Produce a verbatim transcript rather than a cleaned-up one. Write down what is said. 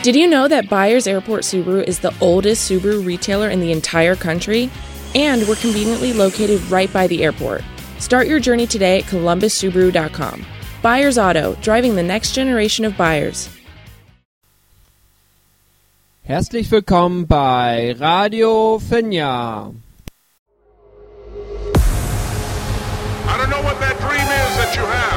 Did you know that Byers Airport Subaru is the oldest Subaru retailer in the entire country? And we're conveniently located right by the airport. Start your journey today at columbus subaru dot com. Byers Auto, driving the next generation of buyers. Herzlich willkommen bei Radio Finja. I don't know what that dream is that you have.